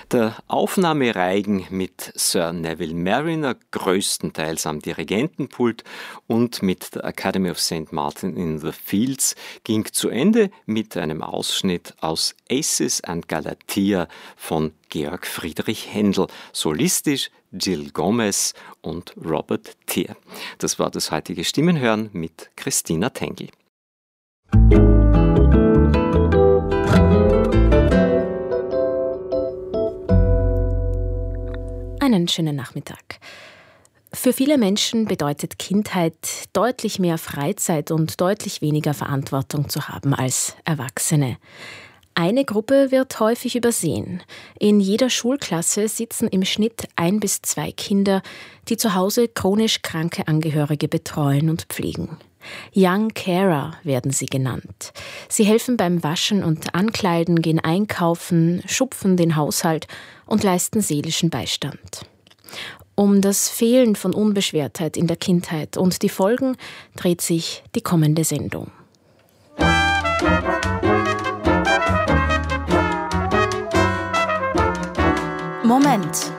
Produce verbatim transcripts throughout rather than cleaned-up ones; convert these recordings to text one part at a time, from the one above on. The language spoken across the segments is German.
Der Aufnahmereigen mit Sir Neville Marriner größtenteils am Dirigentenpult und mit der Academy of Saint Martin in the Fields ging zu Ende mit einem Ausschnitt aus Acis and Galatea von Georg Friedrich Händel, solistisch Jill Gomez und Robert Thier. Das war das heutige Stimmenhören mit Christina Tengl. Einen schönen Nachmittag. Für viele Menschen bedeutet Kindheit, deutlich mehr Freizeit und deutlich weniger Verantwortung zu haben als Erwachsene. Eine Gruppe wird häufig übersehen. In jeder Schulklasse sitzen im Schnitt ein bis zwei Kinder, die zu Hause chronisch kranke Angehörige betreuen und pflegen. Young Carer werden sie genannt. Sie helfen beim Waschen und Ankleiden, gehen einkaufen, schupfen den Haushalt und leisten seelischen Beistand. Um das Fehlen von Unbeschwertheit in der Kindheit und die Folgen dreht sich die kommende Sendung. Moment.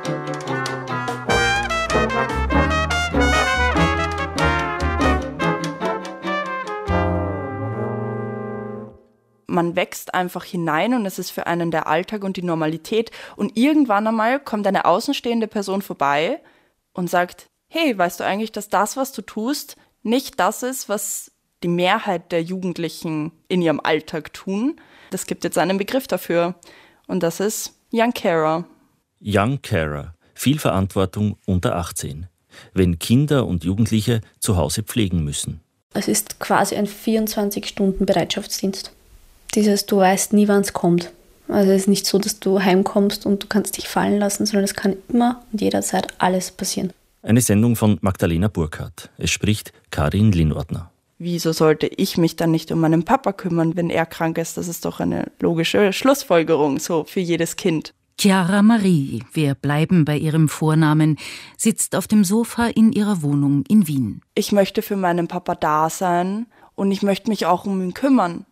Man wächst einfach hinein und es ist für einen der Alltag und die Normalität. Und irgendwann einmal kommt eine außenstehende Person vorbei und sagt, hey, weißt du eigentlich, dass das, was du tust, nicht das ist, was die Mehrheit der Jugendlichen in ihrem Alltag tun? Das gibt jetzt einen Begriff dafür und das ist Young Carer. Young Carer, viel Verantwortung unter achtzehn, wenn Kinder und Jugendliche zu Hause pflegen müssen. Es ist quasi ein vierundzwanzig-Stunden-Bereitschaftsdienst. Dieses, du weißt nie, wann es kommt. Also es ist nicht so, dass du heimkommst und du kannst dich fallen lassen, sondern es kann immer und jederzeit alles passieren. Eine Sendung von Magdalena Burkhardt. Es spricht Karin Linnordner. Wieso sollte ich mich dann nicht um meinen Papa kümmern, wenn er krank ist? Das ist doch eine logische Schlussfolgerung so für jedes Kind. Chiara Marie, wir bleiben bei ihrem Vornamen, sitzt auf dem Sofa in ihrer Wohnung in Wien. Ich möchte für meinen Papa da sein und ich möchte mich auch um ihn kümmern.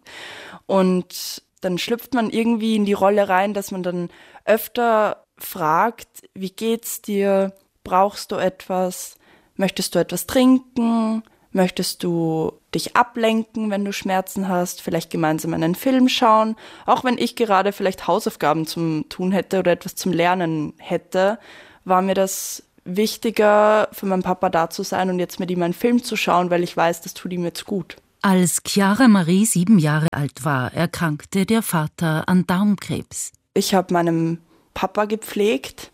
Und dann schlüpft man irgendwie in die Rolle rein, dass man dann öfter fragt, wie geht's dir? Brauchst du etwas? Möchtest du etwas trinken? Möchtest du dich ablenken, wenn du Schmerzen hast? Vielleicht gemeinsam einen Film schauen? Auch wenn ich gerade vielleicht Hausaufgaben zum Tun hätte oder etwas zum Lernen hätte, war mir das wichtiger, für meinen Papa da zu sein und jetzt mit ihm einen Film zu schauen, weil ich weiß, das tut ihm jetzt gut. Als Chiara Marie sieben Jahre alt war, erkrankte der Vater an Darmkrebs. Ich habe meinen Papa gepflegt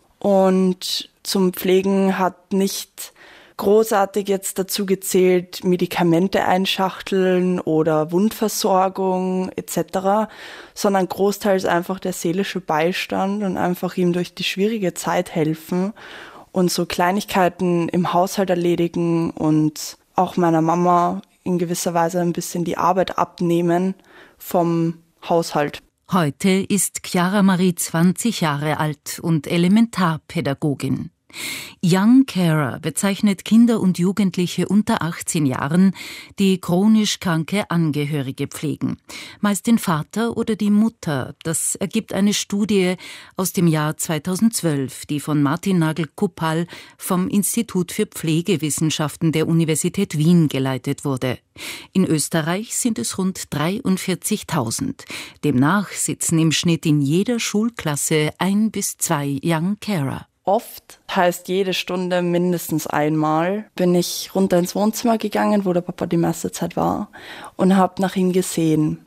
und zum Pflegen hat nicht großartig jetzt dazu gezählt, Medikamente einschachteln oder Wundversorgung et cetera, sondern großteils einfach der seelische Beistand und einfach ihm durch die schwierige Zeit helfen und so Kleinigkeiten im Haushalt erledigen und auch meiner Mama in gewisser Weise ein bisschen die Arbeit abnehmen vom Haushalt. Heute ist Chiara Marie zwanzig Jahre alt und Elementarpädagogin. Young Carer bezeichnet Kinder und Jugendliche unter achtzehn Jahren, die chronisch kranke Angehörige pflegen. Meist den Vater oder die Mutter. Das ergibt eine Studie aus dem Jahr zweitausendzwölf, die von Martin Nagel-Kuppal vom Institut für Pflegewissenschaften der Universität Wien geleitet wurde. In Österreich sind es rund dreiundvierzigtausend. Demnach sitzen im Schnitt in jeder Schulklasse ein bis zwei Young Carer. Oft, heißt jede Stunde mindestens einmal, bin ich runter ins Wohnzimmer gegangen, wo der Papa die meiste Zeit war, und habe nach ihm gesehen.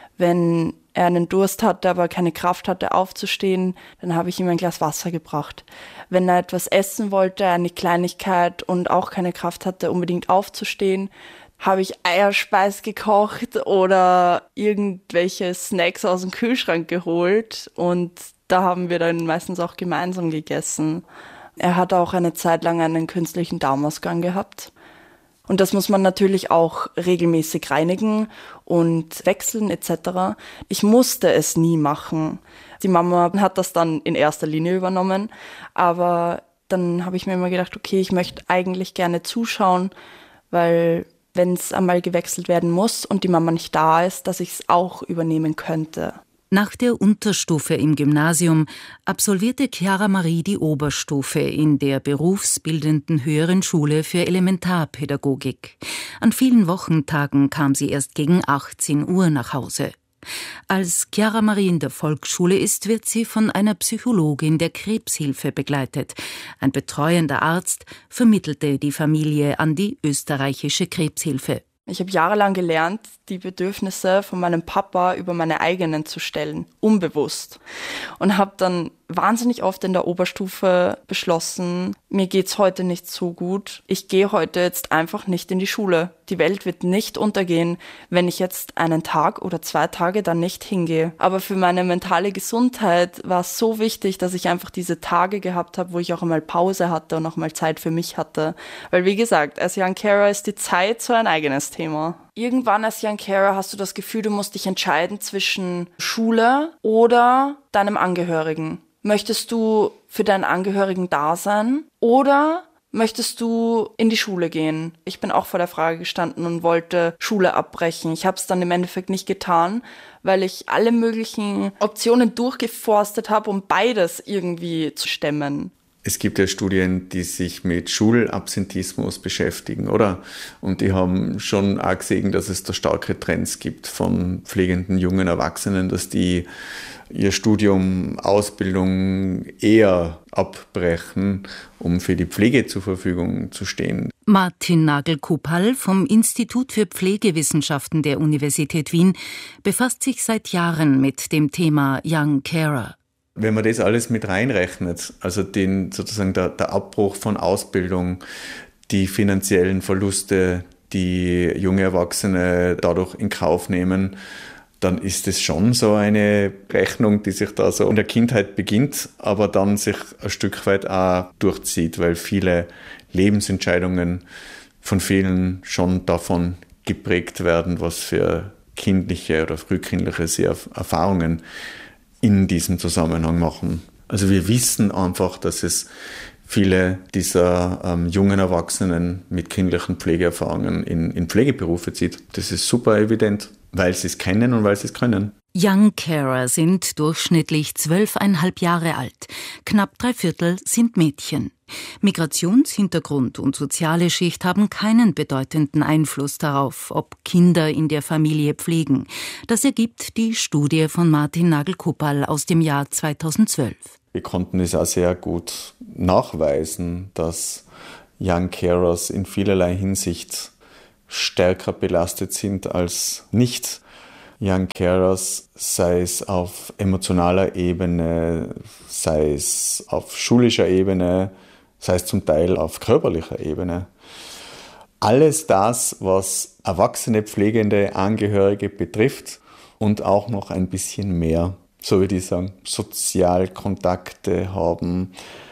Wenn er einen Durst hatte, aber keine Kraft hatte aufzustehen, dann habe ich ihm ein Glas Wasser gebracht. Wenn er etwas essen wollte, eine Kleinigkeit und auch keine Kraft hatte, unbedingt aufzustehen, habe ich Eierspeis gekocht oder irgendwelche Snacks aus dem Kühlschrank geholt und da haben wir dann meistens auch gemeinsam gegessen. Er hat auch eine Zeit lang einen künstlichen Darmausgang gehabt. Und das muss man natürlich auch regelmäßig reinigen und wechseln et cetera. Ich musste es nie machen. Die Mama hat das dann in erster Linie übernommen. Aber dann habe ich mir immer gedacht, okay, ich möchte eigentlich gerne zuschauen, weil wenn es einmal gewechselt werden muss und die Mama nicht da ist, dass ich es auch übernehmen könnte. Nach der Unterstufe im Gymnasium absolvierte Chiara Marie die Oberstufe in der berufsbildenden Höheren Schule für Elementarpädagogik. An vielen Wochentagen kam sie erst gegen achtzehn Uhr nach Hause. Als Chiara Marie in der Volksschule ist, wird sie von einer Psychologin der Krebshilfe begleitet. Ein betreuender Arzt vermittelte die Familie an die österreichische Krebshilfe. Ich habe jahrelang gelernt, die Bedürfnisse von meinem Papa über meine eigenen zu stellen, unbewusst. Und habe dann wahnsinnig oft in der Oberstufe beschlossen, mir geht's heute nicht so gut. Ich gehe heute jetzt einfach nicht in die Schule. Die Welt wird nicht untergehen, wenn ich jetzt einen Tag oder zwei Tage dann nicht hingehe. Aber für meine mentale Gesundheit war es so wichtig, dass ich einfach diese Tage gehabt habe, wo ich auch einmal Pause hatte und auch mal Zeit für mich hatte. Weil wie gesagt, als Young Carer ist die Zeit so ein eigenes Thema. Irgendwann als Young Carer hast du das Gefühl, du musst dich entscheiden zwischen Schule oder deinem Angehörigen. Möchtest du für deinen Angehörigen da sein oder möchtest du in die Schule gehen? Ich bin auch vor der Frage gestanden und wollte Schule abbrechen. Ich habe es dann im Endeffekt nicht getan, weil ich alle möglichen Optionen durchgeforstet habe, um beides irgendwie zu stemmen. Es gibt ja Studien, die sich mit Schulabsentismus beschäftigen, oder? Und die haben schon auch gesehen, dass es da starke Trends gibt von pflegenden jungen Erwachsenen, dass die ihr Studium, Ausbildung eher abbrechen, um für die Pflege zur Verfügung zu stehen. Martin Nagel-Kupal vom Institut für Pflegewissenschaften der Universität Wien befasst sich seit Jahren mit dem Thema Young Carer. Wenn man das alles mit reinrechnet, also den sozusagen der, der Abbruch von Ausbildung, die finanziellen Verluste, die junge Erwachsene dadurch in Kauf nehmen, dann ist es schon so eine Rechnung, die sich da so in der Kindheit beginnt, aber dann sich ein Stück weit auch durchzieht, weil viele Lebensentscheidungen von vielen schon davon geprägt werden, was für kindliche oder frühkindliche Erfahrungen in diesem Zusammenhang machen. Also wir wissen einfach, dass es viele dieser ähm, jungen Erwachsenen mit kindlichen Pflegeerfahrungen in, in Pflegeberufe zieht. Das ist super evident, weil sie es kennen und weil sie es können. Young Carer sind durchschnittlich zwölfeinhalb Jahre alt. Knapp drei Viertel sind Mädchen. Migrationshintergrund und soziale Schicht haben keinen bedeutenden Einfluss darauf, ob Kinder in der Familie pflegen. Das ergibt die Studie von Martin Nagel-Kupal aus dem Jahr zweitausendzwölf. Wir konnten es auch sehr gut nachweisen, dass Young Carers in vielerlei Hinsicht stärker belastet sind als nicht Young Carers, sei es auf emotionaler Ebene, sei es auf schulischer Ebene, sei es zum Teil auf körperlicher Ebene. Alles das, was erwachsene pflegende Angehörige betrifft und auch noch ein bisschen mehr, so würde ich sagen, Sozialkontakte haben,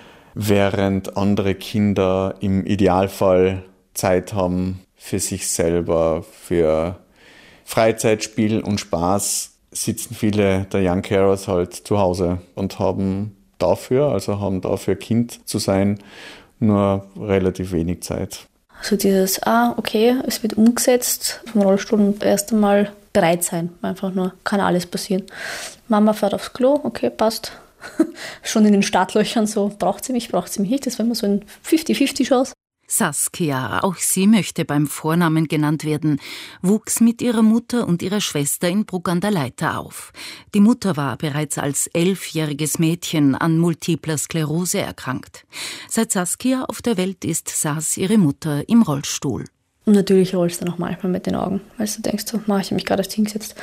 während andere Kinder im Idealfall Zeit haben für sich selber, für Freizeit, Spiel und Spaß, sitzen viele der Young Carers halt zu Hause und haben dafür, also haben dafür Kind zu sein, nur relativ wenig Zeit. Also dieses, ah, okay, es wird umgesetzt vom Rollstuhl und erst einmal bereit sein, einfach nur, kann alles passieren. Mama fährt aufs Klo, okay, passt. Schon in den Startlöchern so, braucht sie mich, braucht sie mich nicht, das war immer so ein fünfzig fünfzig Chance. Saskia, auch sie möchte beim Vornamen genannt werden, wuchs mit ihrer Mutter und ihrer Schwester in Bruck an der Leitha auf. Die Mutter war bereits als elfjähriges Mädchen an multipler Sklerose erkrankt. Seit Saskia auf der Welt ist, saß ihre Mutter im Rollstuhl. Und natürlich rollst du noch manchmal mit den Augen, weil du denkst, so, mach ich mich gerade aufs hingesetzt.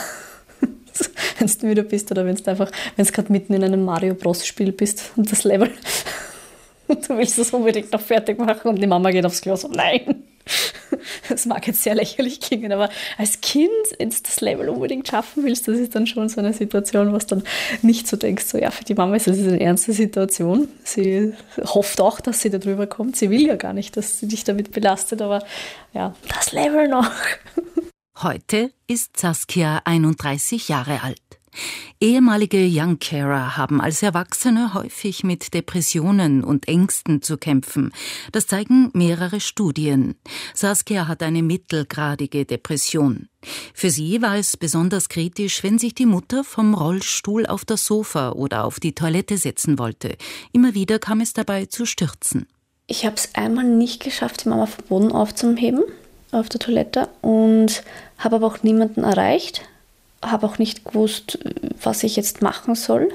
Wenn du müde bist oder wenn du einfach, wenn du gerade mitten in einem Mario Bros Spiel bist und das Level und du willst das unbedingt noch fertig machen und die Mama geht aufs Klo so, nein. Das mag jetzt sehr lächerlich klingen, aber als Kind, wenn du das Level unbedingt schaffen willst, das ist dann schon so eine Situation, was dann nicht so denkst, so ja, für die Mama ist das eine ernste Situation. Sie hofft auch, dass sie da drüber kommt. Sie will ja gar nicht, dass sie dich damit belastet, aber ja, das Level noch. Heute ist Saskia einunddreißig Jahre alt. Ehemalige Young Carer haben als Erwachsene häufig mit Depressionen und Ängsten zu kämpfen. Das zeigen mehrere Studien. Saskia hat eine mittelgradige Depression. Für sie war es besonders kritisch, wenn sich die Mutter vom Rollstuhl auf das Sofa oder auf die Toilette setzen wollte. Immer wieder kam es dabei zu Stürzen. Ich habe es einmal nicht geschafft, die Mama vom Boden aufzuheben auf der Toilette und habe aber auch niemanden erreicht. Habe auch nicht gewusst, was ich jetzt machen soll.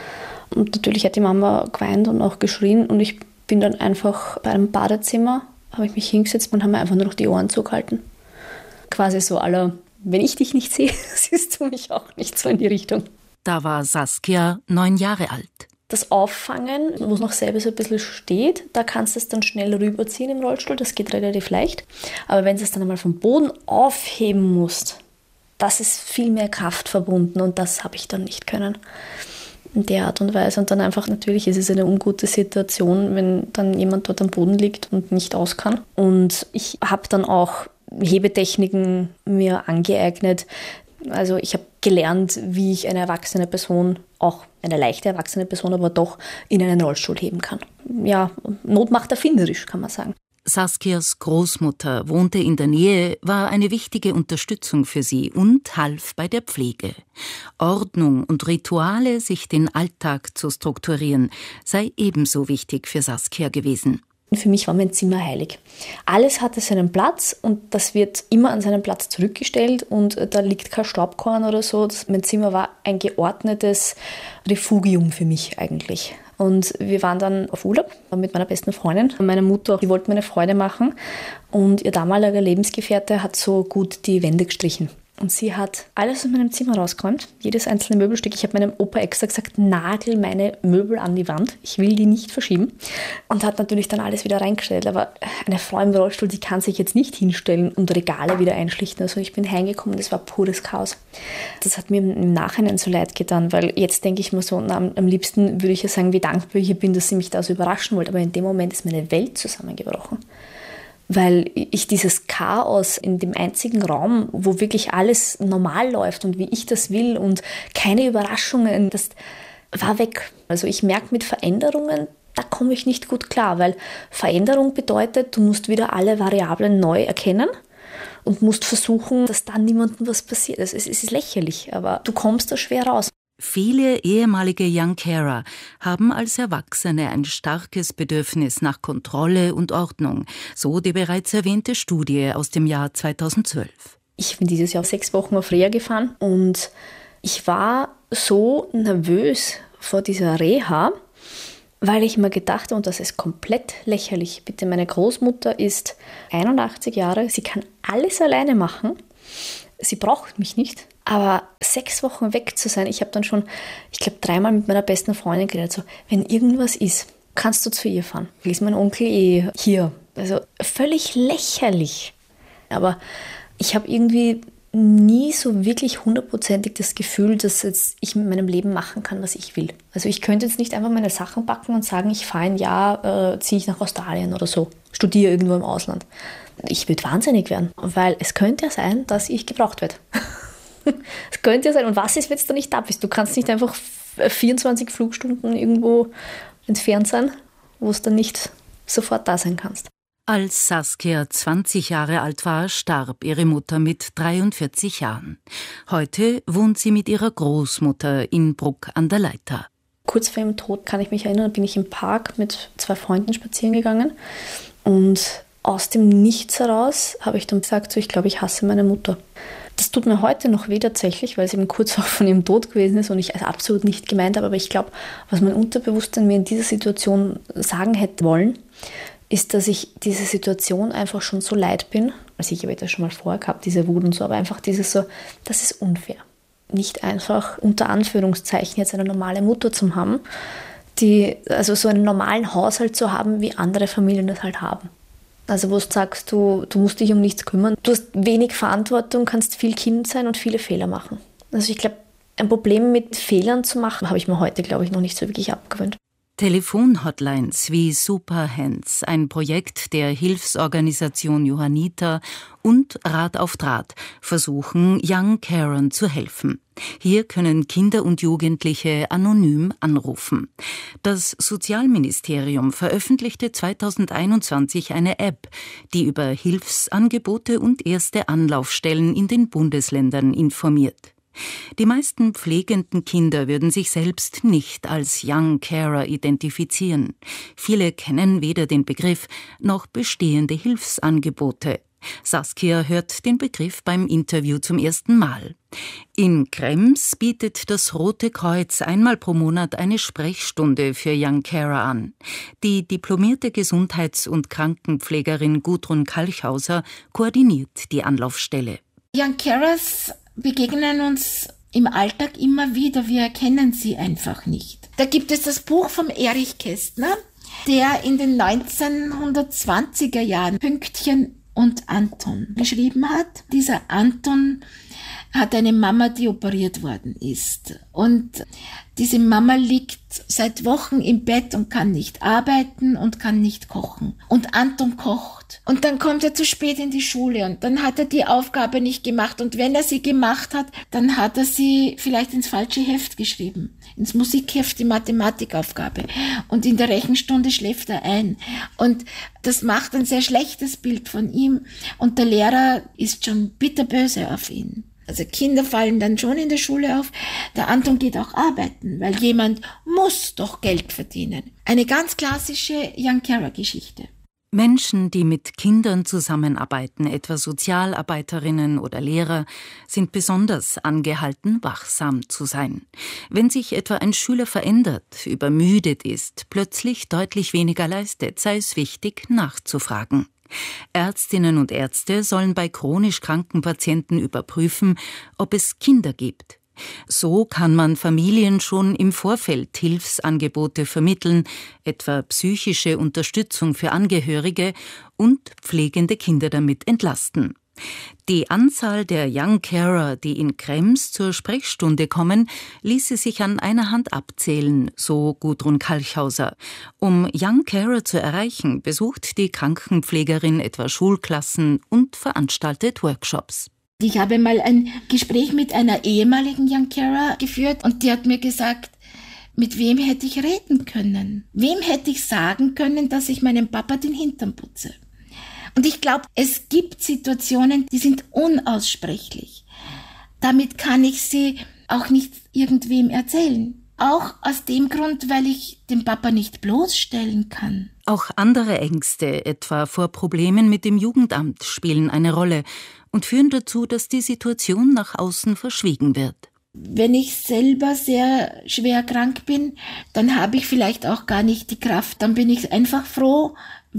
Und natürlich hat die Mama geweint und auch geschrien. Und ich bin dann einfach bei einem Badezimmer, habe ich mich hingesetzt und habe mir einfach nur noch die Ohren zugehalten. Quasi so aller, wenn ich dich nicht sehe, siehst du mich auch nicht, so in die Richtung. Da war Saskia neun Jahre alt. Das Auffangen, wo es noch selber so ein bisschen steht, da kannst du es dann schnell rüberziehen im Rollstuhl, das geht relativ leicht. Aber wenn du es dann einmal vom Boden aufheben musst, das ist viel mehr Kraft verbunden und das habe ich dann nicht können in der Art und Weise. Und dann einfach, natürlich ist es eine ungute Situation, wenn dann jemand dort am Boden liegt und nicht aus kann. Und ich habe dann auch Hebetechniken mir angeeignet. Also ich habe gelernt, wie ich eine erwachsene Person, auch eine leichte erwachsene Person, aber doch in einen Rollstuhl heben kann. Ja, Not macht erfinderisch, kann man sagen. Saskias Großmutter wohnte in der Nähe, war eine wichtige Unterstützung für sie und half bei der Pflege. Ordnung und Rituale, sich den Alltag zu strukturieren, sei ebenso wichtig für Saskia gewesen. Für mich war mein Zimmer heilig. Alles hatte seinen Platz und das wird immer an seinen Platz zurückgestellt und da liegt kein Staubkorn oder so. Mein Zimmer war ein geordnetes Refugium für mich eigentlich. Und wir waren dann auf Urlaub mit meiner besten Freundin. Meine Mutter, die wollte mir eine Freude machen und ihr damaliger Lebensgefährte hat so gut die Wände gestrichen. Und sie hat alles aus meinem Zimmer rausgeräumt, jedes einzelne Möbelstück. Ich habe meinem Opa extra gesagt, nagel meine Möbel an die Wand, ich will die nicht verschieben. Und hat natürlich dann alles wieder reingestellt. Aber eine Frau im Rollstuhl, die kann sich jetzt nicht hinstellen und Regale wieder einschlichten. Also ich bin heimgekommen, das war pures Chaos. Das hat mir im Nachhinein so leid getan, weil jetzt denke ich mir so, na, am liebsten würde ich ja sagen, wie dankbar ich bin, dass sie mich da so überraschen wollte. Aber in dem Moment ist meine Welt zusammengebrochen. Weil ich dieses Chaos in dem einzigen Raum, wo wirklich alles normal läuft und wie ich das will und keine Überraschungen, das war weg. Also ich merke mit Veränderungen, da komme ich nicht gut klar, weil Veränderung bedeutet, du musst wieder alle Variablen neu erkennen und musst versuchen, dass dann niemandem was passiert. Also es ist lächerlich, aber du kommst da schwer raus. Viele ehemalige Young Carer haben als Erwachsene ein starkes Bedürfnis nach Kontrolle und Ordnung, so die bereits erwähnte Studie aus dem Jahr zweitausendzwölf. Ich bin dieses Jahr sechs Wochen auf Reha gefahren und ich war so nervös vor dieser Reha, weil ich mir gedacht habe, und das ist komplett lächerlich, bitte, meine Großmutter ist einundachtzig Jahre, sie kann alles alleine machen, sie braucht mich nicht. Aber sechs Wochen weg zu sein, ich habe dann schon, ich glaube, dreimal mit meiner besten Freundin geredet, so, wenn irgendwas ist, kannst du zu ihr fahren. Ist mein Onkel eh hier. Also völlig lächerlich. Aber ich habe irgendwie nie so wirklich hundertprozentig das Gefühl, dass jetzt ich mit meinem Leben machen kann, was ich will. Also ich könnte jetzt nicht einfach meine Sachen packen und sagen, ich fahre ein Jahr, äh, ziehe ich nach Australien oder so, studiere irgendwo im Ausland. Ich würde wahnsinnig werden, weil es könnte ja sein, dass ich gebraucht werde. Es könnte ja sein. Und was ist, wenn du nicht da bist? Du kannst nicht einfach vierundzwanzig Flugstunden irgendwo entfernt sein, wo es dann nicht sofort da sein kannst. Als Saskia zwanzig Jahre alt war, starb ihre Mutter mit dreiundvierzig Jahren. Heute wohnt sie mit ihrer Großmutter in Bruck an der Leitha. Kurz vor ihrem Tod, kann ich mich erinnern, bin ich im Park mit zwei Freunden spazieren gegangen und aus dem Nichts heraus habe ich dann gesagt, so, ich glaube, ich hasse meine Mutter. Das tut mir heute noch weh tatsächlich, weil es eben kurz auch von ihrem Tod gewesen ist und ich es absolut nicht gemeint habe. Aber ich glaube, was mein Unterbewusstsein mir in dieser Situation sagen hätte wollen, ist, dass ich diese Situation einfach schon so leid bin. Also ich habe das schon mal vorher gehabt, diese Wut und so, aber einfach dieses so, das ist unfair. Nicht einfach unter Anführungszeichen jetzt eine normale Mutter zu haben, die, also so einen normalen Haushalt zu haben, wie andere Familien das halt haben. Also wo du sagst, du, du musst dich um nichts kümmern. Du hast wenig Verantwortung, kannst viel Kind sein und viele Fehler machen. Also ich glaube, ein Problem mit Fehlern zu machen, habe ich mir heute, glaube ich, noch nicht so wirklich abgewöhnt. Telefonhotlines wie Superhands, ein Projekt der Hilfsorganisation Johanniter, und Rat auf Draht versuchen, Young Carern zu helfen. Hier können Kinder und Jugendliche anonym anrufen. Das Sozialministerium veröffentlichte zweitausendeinundzwanzig eine App, die über Hilfsangebote und erste Anlaufstellen in den Bundesländern informiert. Die meisten pflegenden Kinder würden sich selbst nicht als Young Carer identifizieren. Viele kennen weder den Begriff noch bestehende Hilfsangebote. Saskia hört den Begriff beim Interview zum ersten Mal. In Krems bietet das Rote Kreuz einmal pro Monat eine Sprechstunde für Young Carer an. Die diplomierte Gesundheits- und Krankenpflegerin Gudrun Kalchhauser koordiniert die Anlaufstelle. Young Carers begegnen uns im Alltag immer wieder, wir erkennen sie einfach nicht. Da gibt es das Buch von Erich Kästner, der in den neunzehnhundertzwanziger Jahren Pünktchen und Anton geschrieben hat. Dieser Anton hat eine Mama, die operiert worden ist. Und diese Mama liegt seit Wochen im Bett und kann nicht arbeiten und kann nicht kochen. Und Anton kocht. Und dann kommt er zu spät in die Schule und dann hat er die Aufgabe nicht gemacht. Und wenn er sie gemacht hat, dann hat er sie vielleicht ins falsche Heft geschrieben. Ins Musikheft, die Mathematikaufgabe. Und in der Rechenstunde schläft er ein. Und das macht ein sehr schlechtes Bild von ihm. Und der Lehrer ist schon bitterböse auf ihn. Also Kinder fallen dann schon in der Schule auf. Der Anton geht auch arbeiten, weil jemand muss doch Geld verdienen. Eine ganz klassische Young Carer-Geschichte. Menschen, die mit Kindern zusammenarbeiten, etwa Sozialarbeiterinnen oder Lehrer, sind besonders angehalten, wachsam zu sein. Wenn sich etwa ein Schüler verändert, übermüdet ist, plötzlich deutlich weniger leistet, sei es wichtig, nachzufragen. Ärztinnen und Ärzte sollen bei chronisch kranken Patienten überprüfen, ob es Kinder gibt. So kann man Familien schon im Vorfeld Hilfsangebote vermitteln, etwa psychische Unterstützung für Angehörige, und pflegende Kinder damit entlasten. Die Anzahl der Young Carer, die in Krems zur Sprechstunde kommen, ließe sich an einer Hand abzählen, so Gudrun Kalchhauser. Um Young Carer zu erreichen, besucht die Krankenpflegerin etwa Schulklassen und veranstaltet Workshops. Ich habe mal ein Gespräch mit einer ehemaligen Young Carer geführt und die hat mir gesagt, mit wem hätte ich reden können? Wem hätte ich sagen können, dass ich meinem Papa den Hintern putze? Und ich glaube, es gibt Situationen, die sind unaussprechlich. Damit kann ich sie auch nicht irgendwem erzählen. Auch aus dem Grund, weil ich den Papa nicht bloßstellen kann. Auch andere Ängste, etwa vor Problemen mit dem Jugendamt, spielen eine Rolle und führen dazu, dass die Situation nach außen verschwiegen wird. Wenn ich selber sehr schwer krank bin, dann habe ich vielleicht auch gar nicht die Kraft. Dann bin ich einfach froh,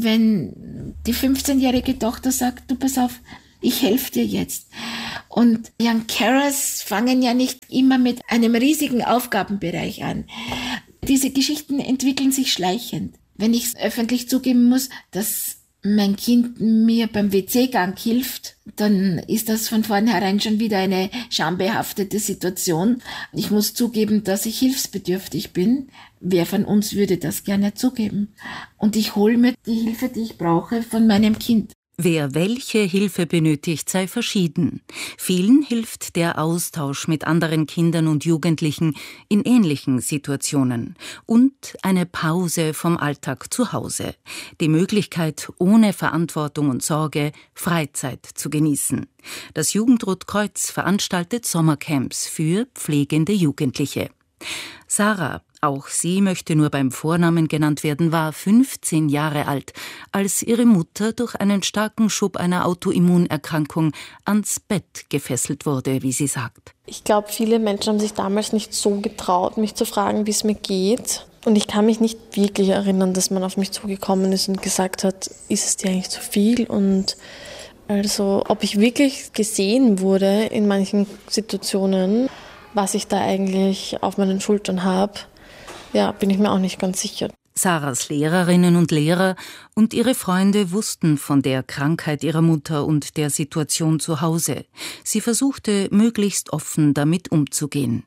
wenn die fünfzehnjährige Tochter sagt, du pass auf, ich helfe dir jetzt. Und Young Carers fangen ja nicht immer mit einem riesigen Aufgabenbereich an. Diese Geschichten entwickeln sich schleichend. Wenn ich öffentlich zugeben muss, dass mein Kind mir beim W C-Gang hilft, dann ist das von vornherein schon wieder eine schambehaftete Situation. Ich muss zugeben, dass ich hilfsbedürftig bin. Wer von uns würde das gerne zugeben? Und ich hole mir die Hilfe, die ich brauche, von meinem Kind. Wer welche Hilfe benötigt, sei verschieden. Vielen hilft der Austausch mit anderen Kindern und Jugendlichen in ähnlichen Situationen und eine Pause vom Alltag zu Hause. Die Möglichkeit, ohne Verantwortung und Sorge Freizeit zu genießen. Das Jugendrotkreuz veranstaltet Sommercamps für pflegende Jugendliche. Sarah, auch sie möchte nur beim Vornamen genannt werden, war fünfzehn Jahre alt, als ihre Mutter durch einen starken Schub einer Autoimmunerkrankung ans Bett gefesselt wurde, wie sie sagt. Ich glaube, viele Menschen haben sich damals nicht so getraut, mich zu fragen, wie es mir geht. Und ich kann mich nicht wirklich erinnern, dass man auf mich zugekommen ist und gesagt hat, ist es dir eigentlich zu viel? Und also, ob ich wirklich gesehen wurde in manchen Situationen, was ich da eigentlich auf meinen Schultern habe, ja, bin ich mir auch nicht ganz sicher. Sarahs Lehrerinnen und Lehrer und ihre Freunde wussten von der Krankheit ihrer Mutter und der Situation zu Hause. Sie versuchte, möglichst offen damit umzugehen.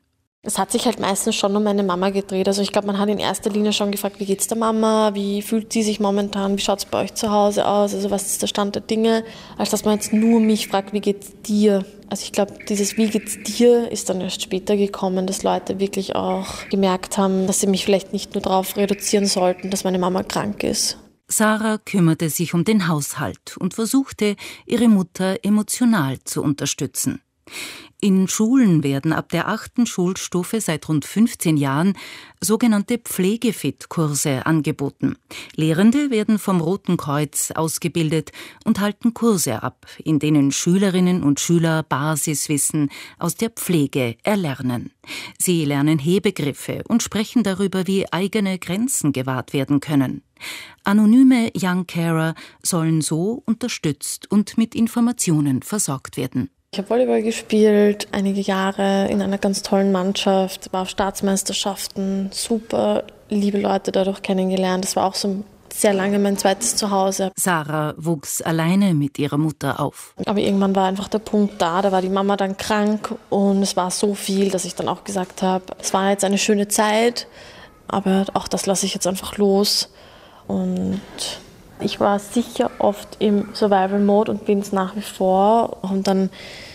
Es hat sich halt meistens schon um meine Mama gedreht. Also ich glaube, man hat in erster Linie schon gefragt, wie geht's der Mama, wie fühlt sie sich momentan, wie schaut's bei euch zu Hause aus, also was ist der Stand der Dinge, als dass man jetzt nur mich fragt, wie geht's dir. Also ich glaube, dieses wie geht's dir ist dann erst später gekommen, dass Leute wirklich auch gemerkt haben, dass sie mich vielleicht nicht nur darauf reduzieren sollten, dass meine Mama krank ist. Sarah kümmerte sich um den Haushalt und versuchte, ihre Mutter emotional zu unterstützen. In Schulen werden ab der achten Schulstufe seit rund fünfzehn Jahren sogenannte Pflegefit-Kurse angeboten. Lehrende werden vom Roten Kreuz ausgebildet und halten Kurse ab, in denen Schülerinnen und Schüler Basiswissen aus der Pflege erlernen. Sie lernen Hebegriffe und sprechen darüber, wie eigene Grenzen gewahrt werden können. Anonyme Young Carer sollen so unterstützt und mit Informationen versorgt werden. Ich habe Volleyball gespielt, einige Jahre in einer ganz tollen Mannschaft, war auf Staatsmeisterschaften, super liebe Leute dadurch kennengelernt. Das war auch so sehr lange mein zweites Zuhause. Sarah wuchs alleine mit ihrer Mutter auf. Aber irgendwann war einfach der Punkt da, da war die Mama dann krank und es war so viel, dass ich dann auch gesagt habe, es war jetzt eine schöne Zeit, aber auch das lasse ich jetzt einfach los. Und ich war sicher oft im Survival-Mode und bin es nach wie vor. Und dann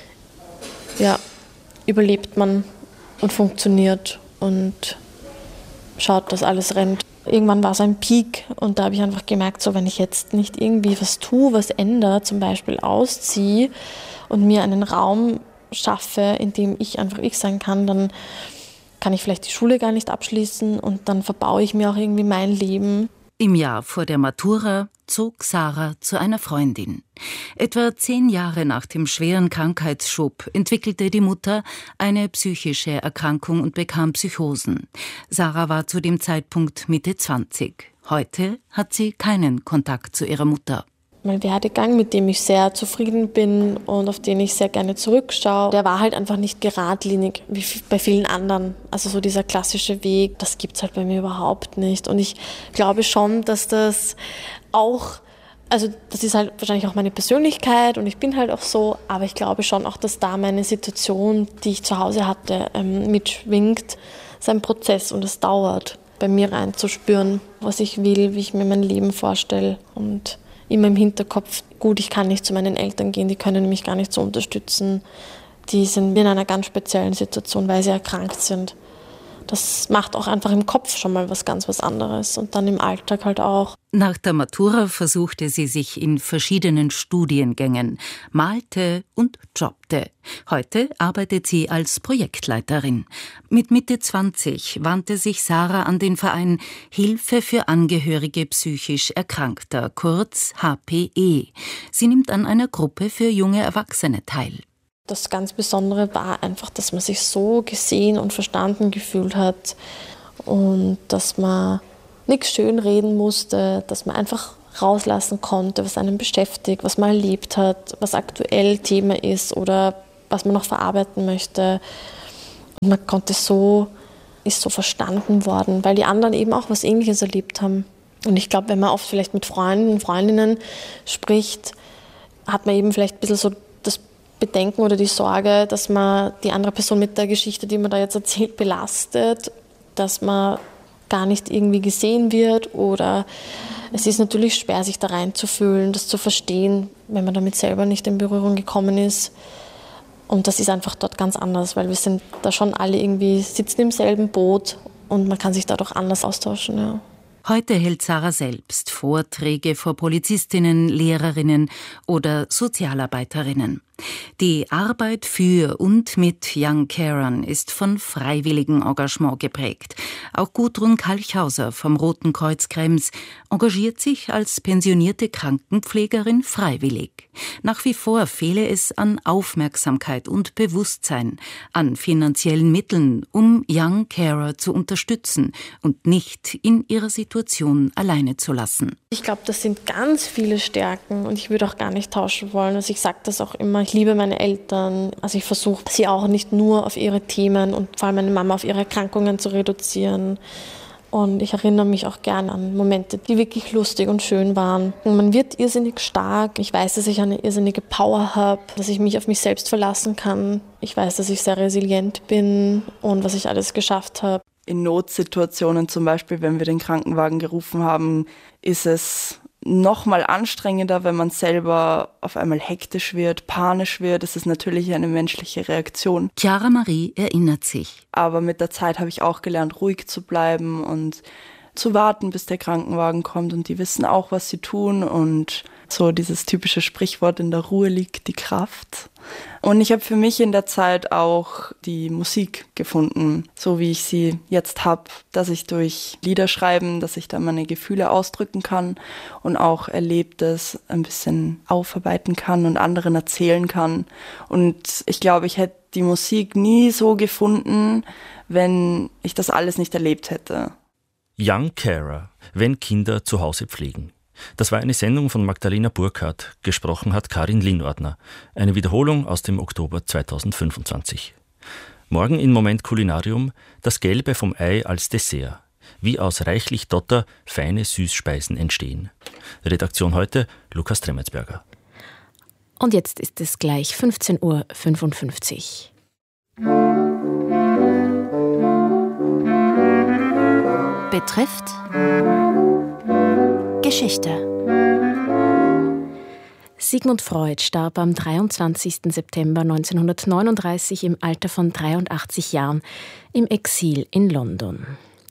ja, überlebt man und funktioniert und schaut, dass alles rennt. Irgendwann war es ein Peak und da habe ich einfach gemerkt, so wenn ich jetzt nicht irgendwie was tue, was ändere, zum Beispiel ausziehe und mir einen Raum schaffe, in dem ich einfach ich sein kann, dann kann ich vielleicht die Schule gar nicht abschließen und dann verbaue ich mir auch irgendwie mein Leben. Im Jahr vor der Matura zog Sarah zu einer Freundin. Etwa zehn Jahre nach dem schweren Krankheitsschub entwickelte die Mutter eine psychische Erkrankung und bekam Psychosen. Sarah war zu dem Zeitpunkt Mitte zwanzig. Heute hat sie keinen Kontakt zu ihrer Mutter. Mein Werdegang, mit dem ich sehr zufrieden bin und auf den ich sehr gerne zurückschaue, der war halt einfach nicht geradlinig wie bei vielen anderen. Also so dieser klassische Weg, das gibt's halt bei mir überhaupt nicht. Und ich glaube schon, dass das auch, also das ist halt wahrscheinlich auch meine Persönlichkeit und ich bin halt auch so, aber ich glaube schon auch, dass da meine Situation, die ich zu Hause hatte, ähm, mitschwingt. Es ist ein Prozess und es dauert, bei mir reinzuspüren, was ich will, wie ich mir mein Leben vorstelle und immer im Hinterkopf, gut, ich kann nicht zu meinen Eltern gehen, die können mich gar nicht so unterstützen. Die sind in einer ganz speziellen Situation, weil sie erkrankt sind. Das macht auch einfach im Kopf schon mal was ganz was anderes und dann im Alltag halt auch. Nach der Matura versuchte sie sich in verschiedenen Studiengängen, malte und jobbte. Heute arbeitet sie als Projektleiterin. Mit Mitte zwanzig wandte sich Sarah an den Verein Hilfe für Angehörige psychisch Erkrankter, kurz H P E. Sie nimmt an einer Gruppe für junge Erwachsene teil. Das ganz Besondere war einfach, dass man sich so gesehen und verstanden gefühlt hat und dass man nichts schönreden musste, dass man einfach rauslassen konnte, was einen beschäftigt, was man erlebt hat, was aktuell Thema ist oder was man noch verarbeiten möchte. Und man konnte so, ist so verstanden worden, weil die anderen eben auch was Ähnliches erlebt haben. Und ich glaube, wenn man oft vielleicht mit Freunden und Freundinnen spricht, hat man eben vielleicht ein bisschen so das Bedenken oder die Sorge, dass man die andere Person mit der Geschichte, die man da jetzt erzählt, belastet, dass man gar nicht irgendwie gesehen wird oder es ist natürlich schwer, sich da reinzufühlen, das zu verstehen, wenn man damit selber nicht in Berührung gekommen ist. Und das ist einfach dort ganz anders, weil wir sind da schon alle irgendwie, sitzen im selben Boot und man kann sich dadurch anders austauschen, ja. Heute hält Sarah selbst Vorträge vor Polizistinnen, Lehrerinnen oder Sozialarbeiterinnen. Die Arbeit für und mit Young Carern ist von freiwilligem Engagement geprägt. Auch Gudrun Kalchhauser vom Roten Kreuz Krems engagiert sich als pensionierte Krankenpflegerin freiwillig. Nach wie vor fehle es an Aufmerksamkeit und Bewusstsein, an finanziellen Mitteln, um Young Carer zu unterstützen und nicht in ihrer Situation alleine zu lassen. Ich glaube, das sind ganz viele Stärken und ich würde auch gar nicht tauschen wollen. Also ich sage das auch immer, ich liebe meine Eltern. Also ich versuche sie auch nicht nur auf ihre Themen und vor allem meine Mama auf ihre Erkrankungen zu reduzieren. Und ich erinnere mich auch gern an Momente, die wirklich lustig und schön waren. Und man wird irrsinnig stark. Ich weiß, dass ich eine irrsinnige Power habe, dass ich mich auf mich selbst verlassen kann. Ich weiß, dass ich sehr resilient bin und was ich alles geschafft habe. In Notsituationen zum Beispiel, wenn wir den Krankenwagen gerufen haben, ist es noch mal anstrengender, wenn man selber auf einmal hektisch wird, panisch wird. Das ist natürlich eine menschliche Reaktion. Chiara Marie erinnert sich. Aber mit der Zeit habe ich auch gelernt, ruhig zu bleiben und zu warten, bis der Krankenwagen kommt. Und die wissen auch, was sie tun. Und so dieses typische Sprichwort, in der Ruhe liegt die Kraft. Und ich habe für mich in der Zeit auch die Musik gefunden, so wie ich sie jetzt habe, dass ich durch Lieder schreiben, dass ich da meine Gefühle ausdrücken kann und auch Erlebtes ein bisschen aufarbeiten kann und anderen erzählen kann. Und ich glaube, ich hätte die Musik nie so gefunden, wenn ich das alles nicht erlebt hätte. Young Carer, wenn Kinder zu Hause pflegen. Das war eine Sendung von Magdalena Burkhardt. Gesprochen hat Karin Lienordner. Eine Wiederholung aus dem Oktober zweitausendfünfundzwanzig. Morgen in Moment Kulinarium das Gelbe vom Ei als Dessert. Wie aus reichlich Dotter feine Süßspeisen entstehen. Redaktion heute Lukas Tremmetsberger. Und jetzt ist es gleich fünfzehn Uhr fünfundfünfzig. Betrifft Geschichte. Sigmund Freud starb am dreiundzwanzigsten September neunzehnhundertneununddreißig im Alter von dreiundachtzig Jahren im Exil in London.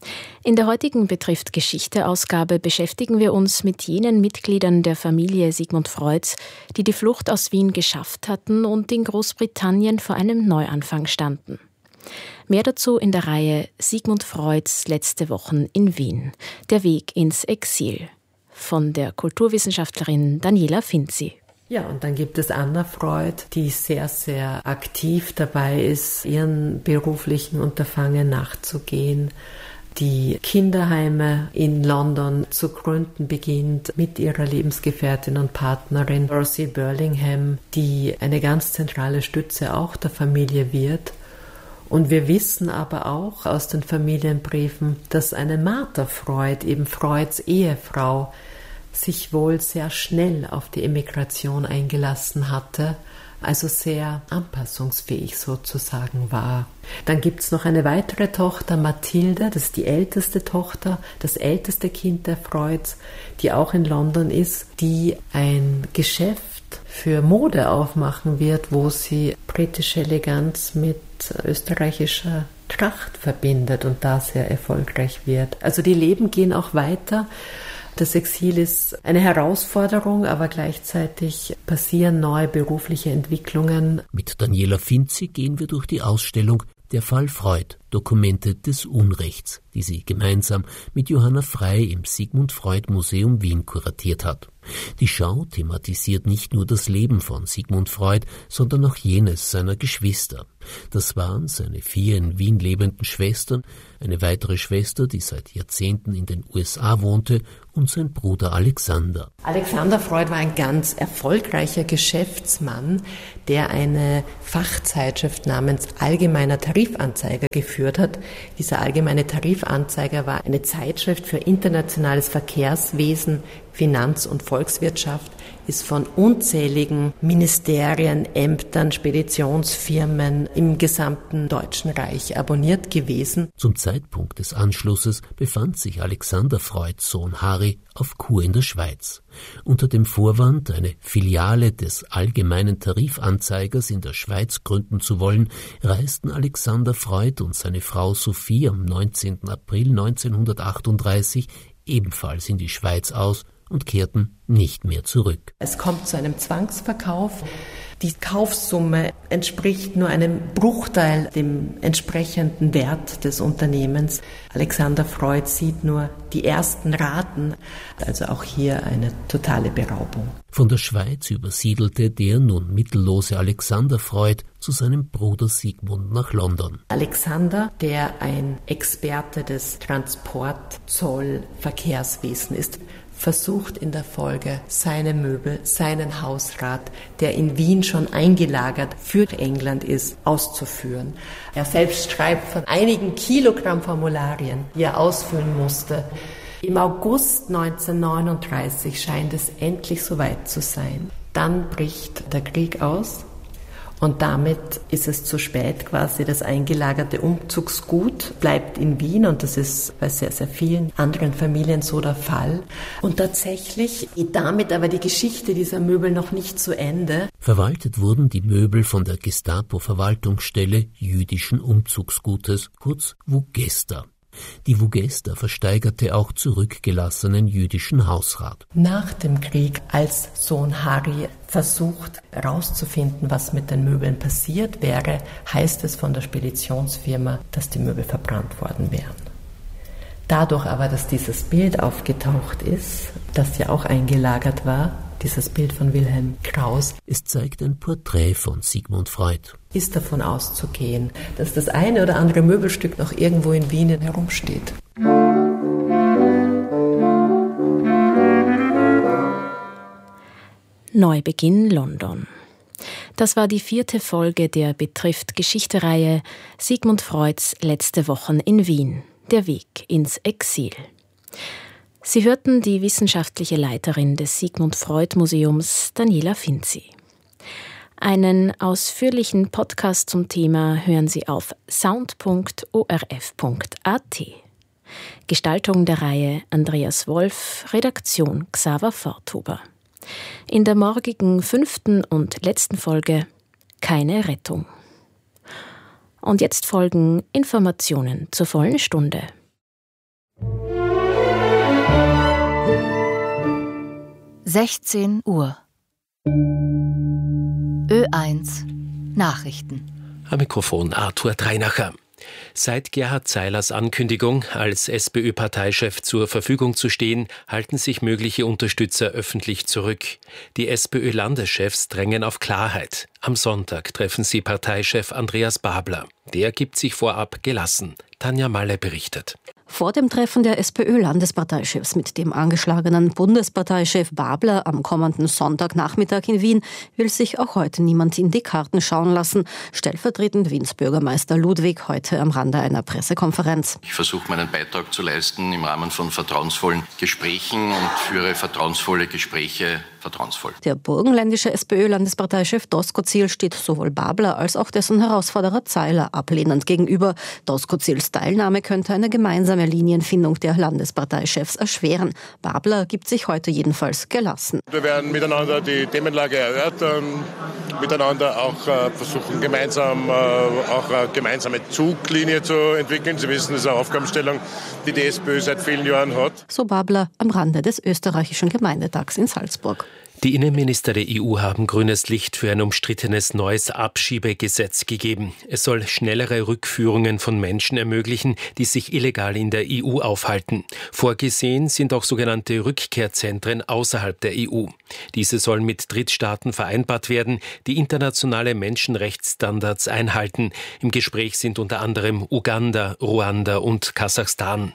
In der heutigen Betrifft Geschichte-Ausgabe beschäftigen wir uns mit jenen Mitgliedern der Familie Sigmund Freuds, die die Flucht aus Wien geschafft hatten und in Großbritannien vor einem Neuanfang standen. Mehr dazu in der Reihe Sigmund Freuds letzte Wochen in Wien. Der Weg ins Exil. Von der Kulturwissenschaftlerin Daniela Finzi. Ja, und dann gibt es Anna Freud, die sehr, sehr aktiv dabei ist, ihren beruflichen Unterfangen nachzugehen, die Kinderheime in London zu gründen beginnt mit ihrer Lebensgefährtin und Partnerin Rosie Burlingham, die eine ganz zentrale Stütze auch der Familie wird. Und wir wissen aber auch aus den Familienbriefen, dass eine Martha Freud, eben Freuds Ehefrau, sich wohl sehr schnell auf die Emigration eingelassen hatte, also sehr anpassungsfähig sozusagen war. Dann gibt es noch eine weitere Tochter, Mathilde, das ist die älteste Tochter, das älteste Kind der Freuds, die auch in London ist, die ein Geschäft für Mode aufmachen wird, wo sie britische Eleganz mit österreichischer Tracht verbindet und da sehr erfolgreich wird. Also die Leben gehen auch weiter. Das Exil ist eine Herausforderung, aber gleichzeitig passieren neue berufliche Entwicklungen. Mit Daniela Finzi gehen wir durch die Ausstellung Der Fall Freud, Dokumente des Unrechts, die sie gemeinsam mit Johanna Frey im Sigmund Freud Museum Wien kuratiert hat. Die Schau thematisiert nicht nur das Leben von Sigmund Freud, sondern auch jenes seiner Geschwister. Das waren seine vier in Wien lebenden Schwestern, eine weitere Schwester, die seit Jahrzehnten in den U S A wohnte, und sein Bruder Alexander. Alexander Freud war ein ganz erfolgreicher Geschäftsmann, der eine Fachzeitschrift namens Allgemeiner Tarifanzeiger geführt hat. Dieser Allgemeine Tarifanzeiger war eine Zeitschrift für internationales Verkehrswesen, Finanz- und Volkswirtschaft, ist von unzähligen Ministerien, Ämtern, Speditionsfirmen im gesamten Deutschen Reich abonniert gewesen. Zum Zeitpunkt des Anschlusses befand sich Alexander Freuds Sohn Harry auf Kur in der Schweiz. Unter dem Vorwand, eine Filiale des Allgemeinen Tarifanzeigers in der Schweiz gründen zu wollen, reisten Alexander Freud und seine Frau Sophie am neunzehnten April neunzehnhundertachtunddreißig ebenfalls in die Schweiz aus und kehrten nicht mehr zurück. Es kommt zu einem Zwangsverkauf. Die Kaufsumme entspricht nur einem Bruchteil dem entsprechenden Wert des Unternehmens. Alexander Freud sieht nur die ersten Raten, also auch hier eine totale Beraubung. Von der Schweiz übersiedelte der nun mittellose Alexander Freud zu seinem Bruder Sigmund nach London. Alexander, der ein Experte des Transport-, Zoll-, Verkehrswesen ist, versucht in der Folge seine Möbel, seinen Hausrat, der in Wien schon eingelagert für England ist, auszuführen. Er selbst schreibt von einigen Kilogramm Formularien, die er ausfüllen musste. Im August neunzehnhundertneununddreißig scheint es endlich soweit zu sein. Dann bricht der Krieg aus Und damit ist es zu spät quasi. Das eingelagerte Umzugsgut bleibt in Wien und das ist bei sehr, sehr vielen anderen Familien so der Fall. Und tatsächlich geht damit aber die Geschichte dieser Möbel noch nicht zu Ende. Verwaltet wurden die Möbel von der Gestapo-Verwaltungsstelle jüdischen Umzugsgutes, kurz Vugesta. Die Vugesta versteigerte auch zurückgelassenen jüdischen Hausrat. Nach dem Krieg, als Sohn Harry versucht herauszufinden, was mit den Möbeln passiert wäre, heißt es von der Speditionsfirma, dass die Möbel verbrannt worden wären. Dadurch aber, dass dieses Bild aufgetaucht ist, das ja auch eingelagert war, dieses Bild von Wilhelm Krauss. Es zeigt ein Porträt von Sigmund Freud. Ist davon auszugehen, dass das eine oder andere Möbelstück noch irgendwo in Wien herumsteht. Neubeginn London. Das war die vierte Folge der Betrifft Geschichte-Reihe Sigmund Freuds letzte Wochen in Wien. Der Weg ins Exil. Sie hörten die wissenschaftliche Leiterin des Sigmund Freud Museums, Daniela Finzi. Einen ausführlichen Podcast zum Thema hören Sie auf sound punkt o r f punkt a t. Gestaltung der Reihe Andreas Wolf, Redaktion Xaver Forthuber. In der morgigen fünften und letzten Folge keine Rettung. Und jetzt folgen Informationen zur vollen Stunde. sechzehn Uhr. Ö eins Nachrichten. Am Mikrofon Arthur Dreinacher. Seit Gerhard Zeilers Ankündigung, als SPÖ-Parteichef zur Verfügung zu stehen, halten sich mögliche Unterstützer öffentlich zurück. Die SPÖ-Landeschefs drängen auf Klarheit. Am Sonntag treffen sie Parteichef Andreas Babler. Der gibt sich vorab gelassen. Tanja Malle berichtet. Vor dem Treffen der SPÖ-Landesparteichefs mit dem angeschlagenen Bundesparteichef Babler am kommenden Sonntagnachmittag in Wien will sich auch heute niemand in die Karten schauen lassen. Stellvertretend Wiens Bürgermeister Ludwig heute am Rande einer Pressekonferenz. Ich versuche meinen Beitrag zu leisten im Rahmen von vertrauensvollen Gesprächen und führe vertrauensvolle Gespräche vertrauensvoll. Der burgenländische SPÖ-Landesparteichef Doskozil steht sowohl Babler als auch dessen Herausforderer Zeiler ablehnend gegenüber. Doskozils Teilnahme könnte eine gemeinsame Linienfindung der Landesparteichefs erschweren. Babler gibt sich heute jedenfalls gelassen. Wir werden miteinander die Themenlage erörtern, miteinander auch äh, versuchen, gemeinsam äh, auch eine gemeinsame Zuglinie zu entwickeln. Sie wissen, das ist eine Aufgabenstellung, die die SPÖ seit vielen Jahren hat. So Babler am Rande des österreichischen Gemeindetags in Salzburg. Die Innenminister der E U haben grünes Licht für ein umstrittenes neues Abschiebegesetz gegeben. Es soll schnellere Rückführungen von Menschen ermöglichen, die sich illegal in der E U aufhalten. Vorgesehen sind auch sogenannte Rückkehrzentren außerhalb der E U. Diese sollen mit Drittstaaten vereinbart werden, die internationale Menschenrechtsstandards einhalten. Im Gespräch sind unter anderem Uganda, Ruanda und Kasachstan.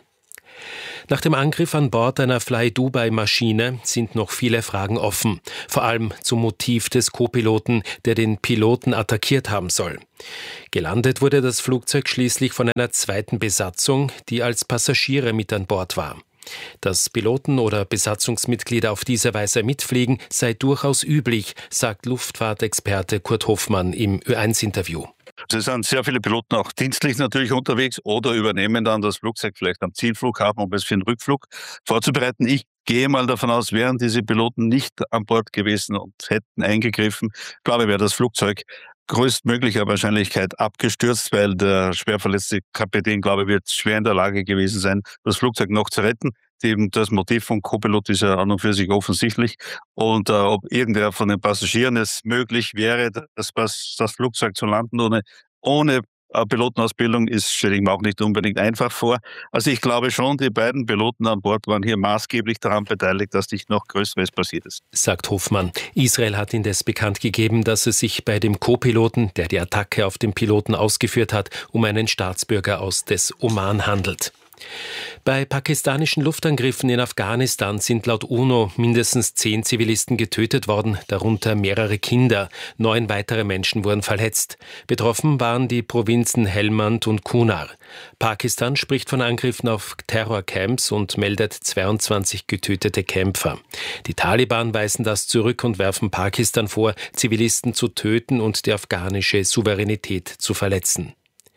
Nach dem Angriff an Bord einer Fly-Dubai-Maschine sind noch viele Fragen offen, vor allem zum Motiv des Co-Piloten, der den Piloten attackiert haben soll. Gelandet wurde das Flugzeug schließlich von einer zweiten Besatzung, die als Passagiere mit an Bord war. Dass Piloten oder Besatzungsmitglieder auf diese Weise mitfliegen, sei durchaus üblich, sagt Luftfahrtexperte Kurt Hoffmann im Ö eins Interview. Es sind sehr viele Piloten auch dienstlich natürlich unterwegs oder übernehmen dann das Flugzeug vielleicht am Zielflughafen, um es für den Rückflug vorzubereiten. Ich gehe mal davon aus, wären diese Piloten nicht an Bord gewesen und hätten eingegriffen, glaube ich, wäre das Flugzeug größtmöglicher Wahrscheinlichkeit abgestürzt, weil der schwerverletzte Kapitän, glaube ich, wird schwer in der Lage gewesen sein, das Flugzeug noch zu retten. Eben das Motiv vom Co-Pilot ist ja an und für sich offensichtlich. Und äh, ob irgendwer von den Passagieren es möglich wäre, das, das Flugzeug zu landen ohne, ohne äh, Pilotenausbildung, ist, stelle ich mir auch nicht unbedingt einfach vor. Also ich glaube schon, die beiden Piloten an Bord waren hier maßgeblich daran beteiligt, dass nicht noch Größeres passiert ist. Sagt Hoffmann. Israel hat indes bekannt gegeben, dass es sich bei dem Co-Piloten, der die Attacke auf den Piloten ausgeführt hat, um einen Staatsbürger aus des Oman handelt. Bei pakistanischen Luftangriffen in Afghanistan sind laut UNO mindestens zehn Zivilisten getötet worden, darunter mehrere Kinder. Neun weitere Menschen wurden verletzt. Betroffen waren die Provinzen Helmand und Kunar. Pakistan spricht von Angriffen auf Terrorcamps und meldet zweiundzwanzig getötete Kämpfer. Die Taliban weisen das zurück und werfen Pakistan vor, Zivilisten zu töten und die afghanische Souveränität zu verletzen.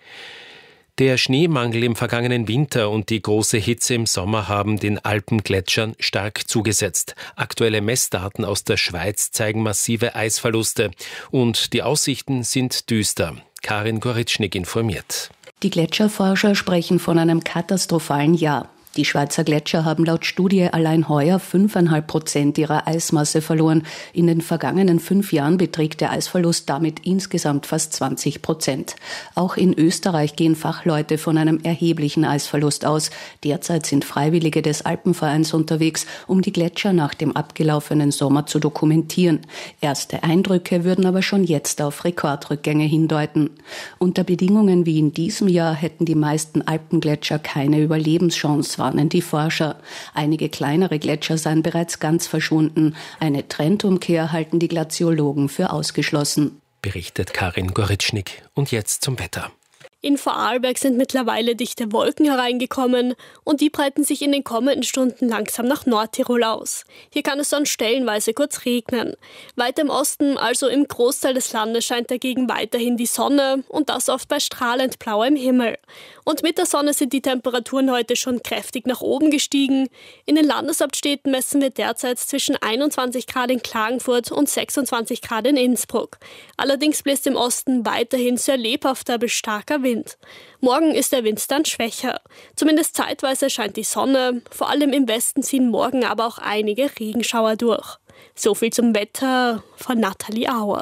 Der Schneemangel im vergangenen Winter und die große Hitze im Sommer haben den Alpengletschern stark zugesetzt. Aktuelle Messdaten aus der Schweiz zeigen massive Eisverluste und die Aussichten sind düster. Karin Goritschnik informiert. Die Gletscherforscher sprechen von einem katastrophalen Jahr. Die Schweizer Gletscher haben laut Studie allein heuer fünfeinhalb Prozent ihrer Eismasse verloren. In den vergangenen fünf Jahren beträgt der Eisverlust damit insgesamt fast zwanzig Prozent. Auch in Österreich gehen Fachleute von einem erheblichen Eisverlust aus. Derzeit sind Freiwillige des Alpenvereins unterwegs, um die Gletscher nach dem abgelaufenen Sommer zu dokumentieren. Erste Eindrücke würden aber schon jetzt auf Rekordrückgänge hindeuten. Unter Bedingungen wie in diesem Jahr hätten die meisten Alpengletscher keine Überlebenschance, warnen die Forscher. Einige kleinere Gletscher seien bereits ganz verschwunden. Eine Trendumkehr halten die Glaziologen für ausgeschlossen. Berichtet Karin Goritschnik. Und jetzt zum Wetter. In Vorarlberg sind mittlerweile dichte Wolken hereingekommen und die breiten sich in den kommenden Stunden langsam nach Nordtirol aus. Hier kann es dann stellenweise kurz regnen. Weiter im Osten, also im Großteil des Landes, scheint dagegen weiterhin die Sonne und das oft bei strahlend blauem Himmel. Und mit der Sonne sind die Temperaturen heute schon kräftig nach oben gestiegen. In den Landeshauptstädten messen wir derzeit zwischen einundzwanzig Grad in Klagenfurt und sechsundzwanzig Grad in Innsbruck. Allerdings bläst im Osten weiterhin sehr lebhafter bis starker Wind. Morgen ist der Wind dann schwächer. Zumindest zeitweise scheint die Sonne. Vor allem im Westen ziehen morgen aber auch einige Regenschauer durch. So viel zum Wetter von Nathalie Auer.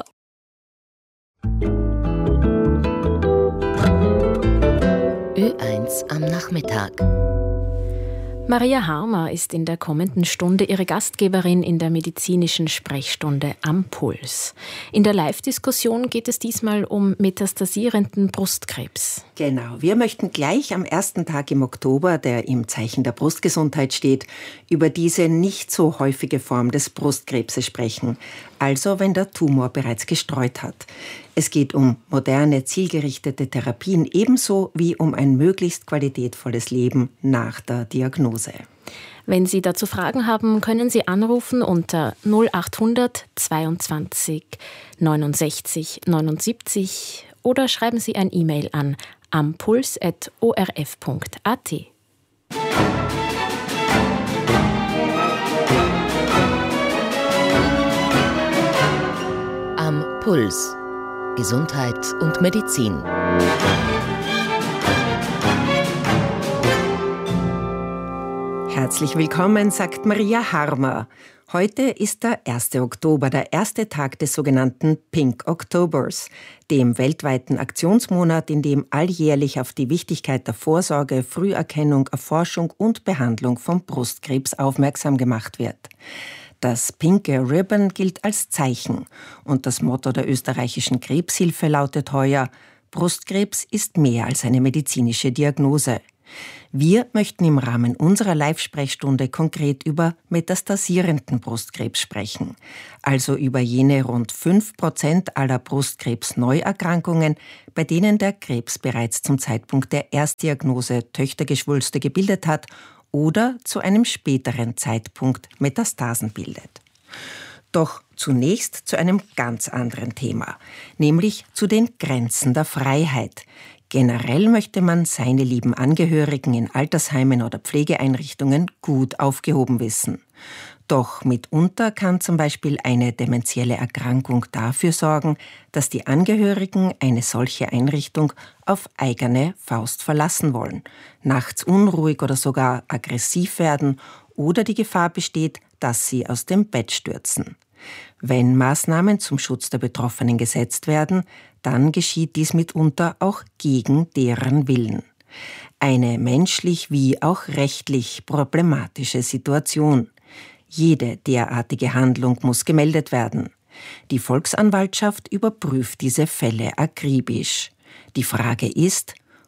Ö eins am Nachmittag. Maria Harmer ist in der kommenden Stunde ihre Gastgeberin in der medizinischen Sprechstunde am Puls. In der Live-Diskussion geht es diesmal um metastasierenden Brustkrebs. Genau, wir möchten gleich am ersten Tag im Oktober, der im Zeichen der Brustgesundheit steht, über diese nicht so häufige Form des Brustkrebses sprechen, also wenn der Tumor bereits gestreut hat. Es geht um moderne, zielgerichtete Therapien ebenso wie um ein möglichst qualitätvolles Leben nach der Diagnose. Wenn Sie dazu Fragen haben, können Sie anrufen unter null achthundert zweiundzwanzig neunundsechzig neunundsiebzig oder schreiben Sie ein E-Mail an ampuls at o r f punkt a t. Am Puls. Gesundheit und Medizin. Herzlich willkommen, sagt Maria Harmer. Heute ist der erste Oktober, der erste Tag des sogenannten Pink Octobers, dem weltweiten Aktionsmonat, in dem alljährlich auf die Wichtigkeit der Vorsorge, Früherkennung, Erforschung und Behandlung von Brustkrebs aufmerksam gemacht wird. Das pinke Ribbon gilt als Zeichen und das Motto der österreichischen Krebshilfe lautet heuer: Brustkrebs ist mehr als eine medizinische Diagnose. Wir möchten im Rahmen unserer Live-Sprechstunde konkret über metastasierenden Brustkrebs sprechen, also über jene rund fünf Prozent aller Brustkrebs-Neuerkrankungen, bei denen der Krebs bereits zum Zeitpunkt der Erstdiagnose Töchtergeschwülste gebildet hat oder zu einem späteren Zeitpunkt Metastasen bildet. Doch zunächst zu einem ganz anderen Thema, nämlich zu den Grenzen der Freiheit. Generell möchte man seine lieben Angehörigen in Altersheimen oder Pflegeeinrichtungen gut aufgehoben wissen. Doch mitunter kann zum Beispiel eine dementielle Erkrankung dafür sorgen, dass die Angehörigen eine solche Einrichtung auf eigene Faust verlassen wollen, nachts unruhig oder sogar aggressiv werden oder die Gefahr besteht, dass sie aus dem Bett stürzen. Wenn Maßnahmen zum Schutz der Betroffenen gesetzt werden, dann geschieht dies mitunter auch gegen deren Willen. Eine menschlich wie auch rechtlich problematische Situation. Jede derartige Handlung muss gemeldet werden. Die Volksanwaltschaft überprüft diese Fälle akribisch. Die Frage ist,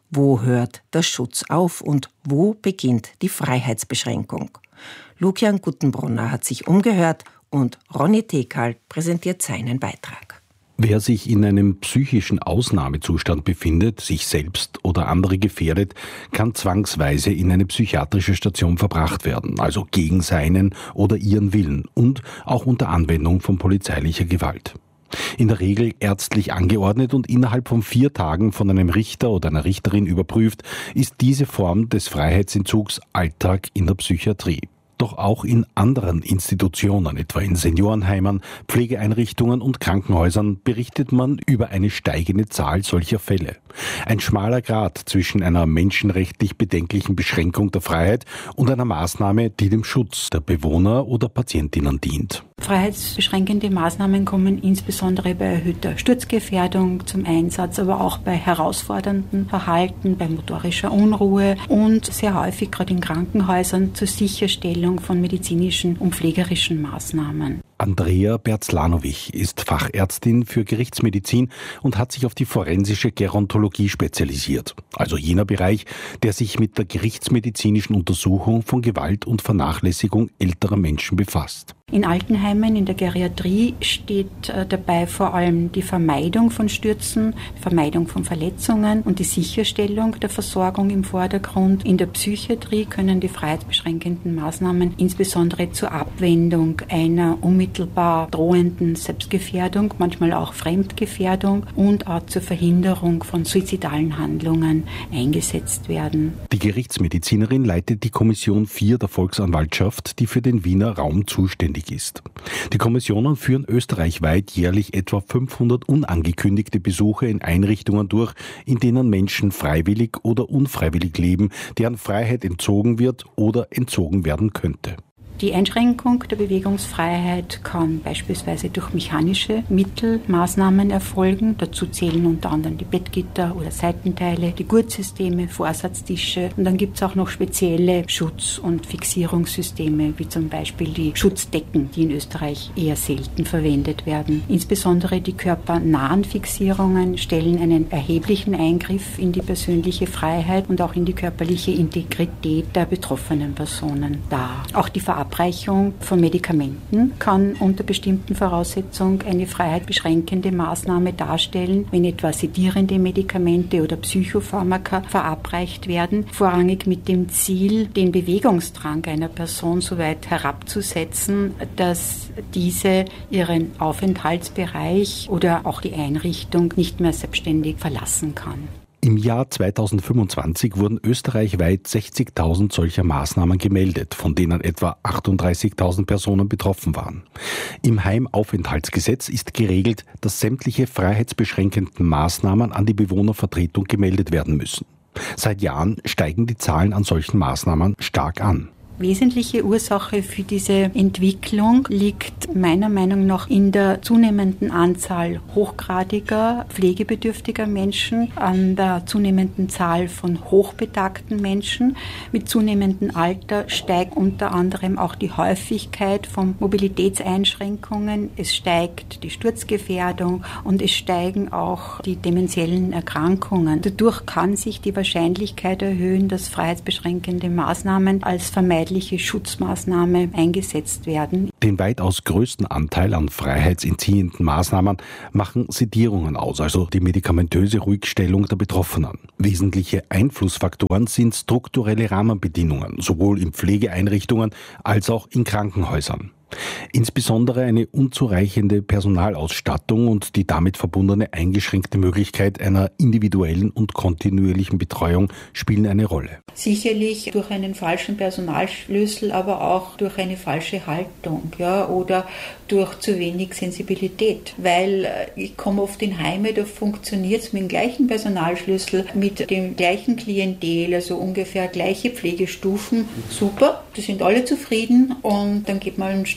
Wo hört der Schutz auf und wo beginnt die Freiheitsbeschränkung? Lukian Guttenbrunner hat sich umgehört und Ronny Tekal präsentiert seinen Beitrag. Wer sich in einem psychischen Ausnahmezustand befindet, sich selbst oder andere gefährdet, kann zwangsweise in eine psychiatrische Station verbracht werden, also gegen seinen oder ihren Willen und auch unter Anwendung von polizeilicher Gewalt. In der Regel ärztlich angeordnet und innerhalb von vier Tagen von einem Richter oder einer Richterin überprüft, ist diese Form des Freiheitsentzugs Alltag in der Psychiatrie. Doch auch in anderen Institutionen, etwa in Seniorenheimen, Pflegeeinrichtungen und Krankenhäusern, berichtet man über eine steigende Zahl solcher Fälle. Ein schmaler Grat zwischen einer menschenrechtlich bedenklichen Beschränkung der Freiheit und einer Maßnahme, die dem Schutz der Bewohner oder Patientinnen dient. Freiheitsbeschränkende Maßnahmen kommen insbesondere bei erhöhter Sturzgefährdung zum Einsatz, aber auch bei herausforderndem Verhalten, bei motorischer Unruhe und sehr häufig gerade in Krankenhäusern zur Sicherstellung von medizinischen und pflegerischen Maßnahmen. Andrea Berzlanovic ist Fachärztin für Gerichtsmedizin und hat sich auf die forensische Gerontologie spezialisiert, also jener Bereich, der sich mit der gerichtsmedizinischen Untersuchung von Gewalt und Vernachlässigung älterer Menschen befasst. In Altenheimen, in der Geriatrie steht äh, dabei vor allem die Vermeidung von Stürzen, Vermeidung von Verletzungen und die Sicherstellung der Versorgung im Vordergrund. In der Psychiatrie können die freiheitsbeschränkenden Maßnahmen insbesondere zur Abwendung einer unmittelbar drohenden Selbstgefährdung, manchmal auch Fremdgefährdung und auch zur Verhinderung von suizidalen Handlungen eingesetzt werden. Die Gerichtsmedizinerin leitet die Kommission vier der Volksanwaltschaft, die für den Wiener Raum zuständig ist. Die Kommissionen führen österreichweit jährlich etwa fünfhundert unangekündigte Besuche in Einrichtungen durch, in denen Menschen freiwillig oder unfreiwillig leben, deren Freiheit entzogen wird oder entzogen werden könnte. Die Einschränkung der Bewegungsfreiheit kann beispielsweise durch mechanische Mittel, Maßnahmen erfolgen. Dazu zählen unter anderem die Bettgitter oder Seitenteile, die Gurtsysteme, Vorsatztische. Und dann gibt es auch noch spezielle Schutz- und Fixierungssysteme, wie zum Beispiel die Schutzdecken, die in Österreich eher selten verwendet werden. Insbesondere die körpernahen Fixierungen stellen einen erheblichen Eingriff in die persönliche Freiheit und auch in die körperliche Integrität der betroffenen Personen dar. Auch die Verabreichung Verabreichung von Medikamenten kann unter bestimmten Voraussetzungen eine freiheitsbeschränkende Maßnahme darstellen, wenn etwa sedierende Medikamente oder Psychopharmaka verabreicht werden, vorrangig mit dem Ziel, den Bewegungsdrang einer Person so weit herabzusetzen, dass diese ihren Aufenthaltsbereich oder auch die Einrichtung nicht mehr selbstständig verlassen kann. Im Jahr zweitausendfünfundzwanzig wurden österreichweit sechzigtausend solcher Maßnahmen gemeldet, von denen etwa achtunddreißigtausend Personen betroffen waren. Im Heimaufenthaltsgesetz ist geregelt, dass sämtliche freiheitsbeschränkenden Maßnahmen an die Bewohnervertretung gemeldet werden müssen. Seit Jahren steigen die Zahlen an solchen Maßnahmen stark an. Wesentliche Ursache für diese Entwicklung liegt meiner Meinung nach in der zunehmenden Anzahl hochgradiger, pflegebedürftiger Menschen, an der zunehmenden Zahl von hochbetagten Menschen. Mit zunehmendem Alter steigt unter anderem auch die Häufigkeit von Mobilitätseinschränkungen. Es steigt die Sturzgefährdung und es steigen auch die dementiellen Erkrankungen. Dadurch kann sich die Wahrscheinlichkeit erhöhen, dass freiheitsbeschränkende Maßnahmen als vermeidliche Schutzmaßnahme eingesetzt werden. Den weitaus größten Anteil an freiheitsentziehenden Maßnahmen machen Sedierungen aus, also die medikamentöse Ruhigstellung der Betroffenen. Wesentliche Einflussfaktoren sind strukturelle Rahmenbedingungen, sowohl in Pflegeeinrichtungen als auch in Krankenhäusern. Insbesondere eine unzureichende Personalausstattung und die damit verbundene eingeschränkte Möglichkeit einer individuellen und kontinuierlichen Betreuung spielen eine Rolle. Sicherlich durch einen falschen Personalschlüssel, aber auch durch eine falsche Haltung, ja, oder durch zu wenig Sensibilität. Weil ich komme oft in Heime, da funktioniert es mit dem gleichen Personalschlüssel, mit dem gleichen Klientel, also ungefähr gleiche Pflegestufen. Super, die sind alle zufrieden und dann geht man ein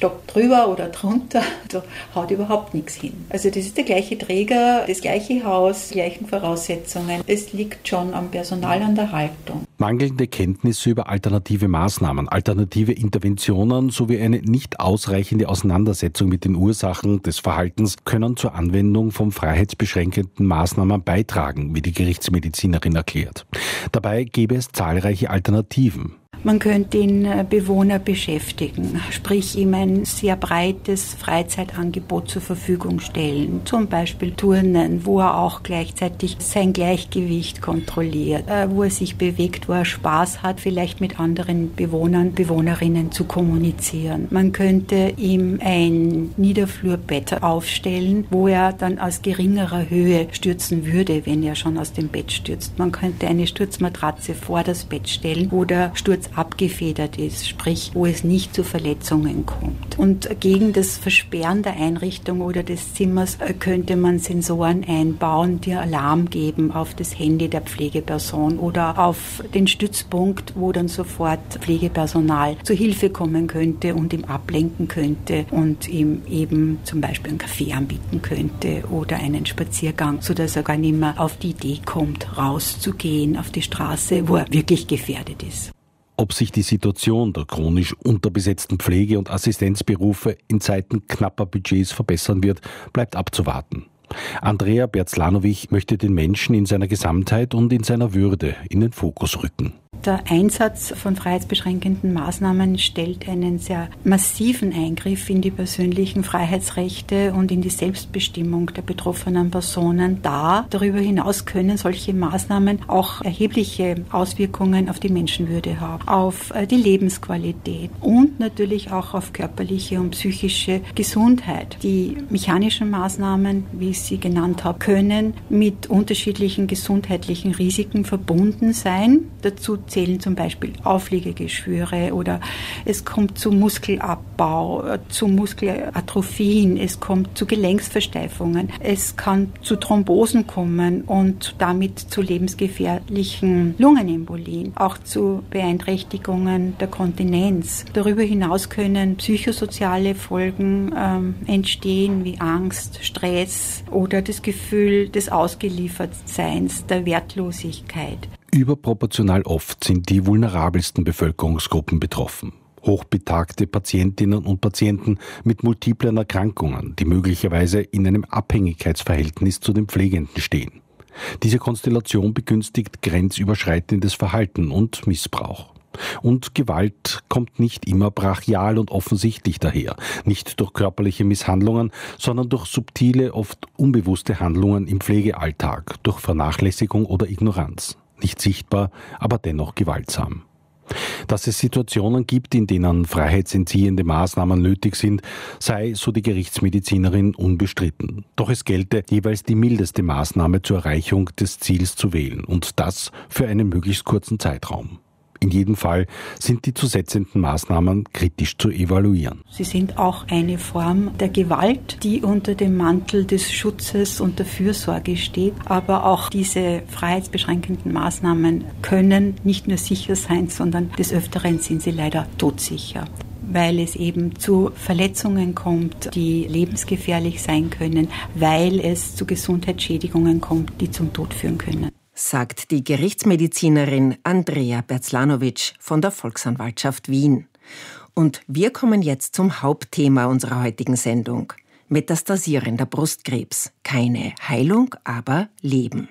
Stock drüber oder drunter, da haut überhaupt nichts hin. Also das ist der gleiche Träger, das gleiche Haus, die gleichen Voraussetzungen. Es liegt schon am Personal, an der Haltung. Mangelnde Kenntnisse über alternative Maßnahmen, alternative Interventionen sowie eine nicht ausreichende Auseinandersetzung mit den Ursachen des Verhaltens können zur Anwendung von freiheitsbeschränkenden Maßnahmen beitragen, wie die Gerichtsmedizinerin erklärt. Dabei gäbe es zahlreiche Alternativen. Man könnte den Bewohner beschäftigen, sprich ihm ein sehr breites Freizeitangebot zur Verfügung stellen. Zum Beispiel Turnen, wo er auch gleichzeitig sein Gleichgewicht kontrolliert, wo er sich bewegt, wo er Spaß hat, vielleicht mit anderen Bewohnern, Bewohnerinnen zu kommunizieren. Man könnte ihm ein Niederflurbett aufstellen, wo er dann aus geringerer Höhe stürzen würde, wenn er schon aus dem Bett stürzt. Man könnte eine Sturzmatratze vor das Bett stellen, wo der Sturz abgefedert ist, sprich, wo es nicht zu Verletzungen kommt. Und gegen das Versperren der Einrichtung oder des Zimmers könnte man Sensoren einbauen, die Alarm geben auf das Handy der Pflegeperson oder auf den Stützpunkt, wo dann sofort Pflegepersonal zu Hilfe kommen könnte und ihm ablenken könnte und ihm eben zum Beispiel einen Kaffee anbieten könnte oder einen Spaziergang, sodass er gar nicht mehr auf die Idee kommt, rauszugehen auf die Straße, wo er wirklich gefährdet ist. Ob sich die Situation der chronisch unterbesetzten Pflege- und Assistenzberufe in Zeiten knapper Budgets verbessern wird, bleibt abzuwarten. Andrea Berzlanovic möchte den Menschen in seiner Gesamtheit und in seiner Würde in den Fokus rücken. Der Einsatz von freiheitsbeschränkenden Maßnahmen stellt einen sehr massiven Eingriff in die persönlichen Freiheitsrechte und in die Selbstbestimmung der betroffenen Personen dar. Darüber hinaus können solche Maßnahmen auch erhebliche Auswirkungen auf die Menschenwürde haben, auf die Lebensqualität und natürlich auch auf körperliche und psychische Gesundheit. Die mechanischen Maßnahmen, wie ich sie genannt habe, können mit unterschiedlichen gesundheitlichen Risiken verbunden sein. Dazu zählen zum Beispiel Aufliegegeschwüre oder es kommt zu Muskelabbau, zu Muskelatrophien, es kommt zu Gelenksversteifungen, es kann zu Thrombosen kommen und damit zu lebensgefährlichen Lungenembolien, auch zu Beeinträchtigungen der Kontinenz. Darüber hinaus können psychosoziale Folgen ähm, entstehen, wie Angst, Stress oder das Gefühl des Ausgeliefertseins, der Wertlosigkeit. Überproportional oft sind die vulnerabelsten Bevölkerungsgruppen betroffen. Hochbetagte Patientinnen und Patienten mit multiplen Erkrankungen, die möglicherweise in einem Abhängigkeitsverhältnis zu den Pflegenden stehen. Diese Konstellation begünstigt grenzüberschreitendes Verhalten und Missbrauch. Und Gewalt kommt nicht immer brachial und offensichtlich daher, nicht durch körperliche Misshandlungen, sondern durch subtile, oft unbewusste Handlungen im Pflegealltag, durch Vernachlässigung oder Ignoranz. Nicht sichtbar, aber dennoch gewaltsam. Dass es Situationen gibt, in denen freiheitsentziehende Maßnahmen nötig sind, sei, so die Gerichtsmedizinerin, unbestritten. Doch es gelte, jeweils die mildeste Maßnahme zur Erreichung des Ziels zu wählen und das für einen möglichst kurzen Zeitraum. In jedem Fall sind die zu setzenden Maßnahmen kritisch zu evaluieren. Sie sind auch eine Form der Gewalt, die unter dem Mantel des Schutzes und der Fürsorge steht. Aber auch diese freiheitsbeschränkenden Maßnahmen können nicht nur sicher sein, sondern des Öfteren sind sie leider todsicher, weil es eben zu Verletzungen kommt, die lebensgefährlich sein können, weil es zu Gesundheitsschädigungen kommt, die zum Tod führen können. Sagt die Gerichtsmedizinerin Andrea Berzlanovic von der Volksanwaltschaft Wien. Und wir kommen jetzt zum Hauptthema unserer heutigen Sendung. Metastasierender Brustkrebs. Keine Heilung, aber Leben.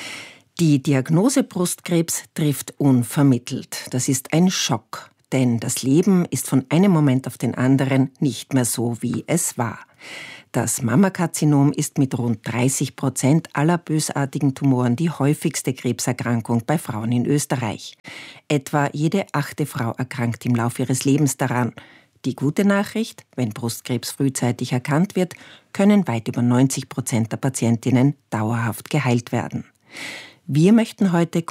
Die Diagnose Brustkrebs trifft unvermittelt. Das ist ein Schock, denn das Leben ist von einem Moment auf den anderen nicht mehr so, wie es war. Das Mammakarzinom ist mit rund dreißig Prozent aller bösartigen Tumoren die häufigste Krebserkrankung bei Frauen in Österreich. Etwa jede achte Frau erkrankt im Laufe ihres Lebens daran. Die gute Nachricht, wenn Brustkrebs frühzeitig erkannt wird, können weit über neunzig Prozent der Patientinnen dauerhaft geheilt werden. Wir möchten heute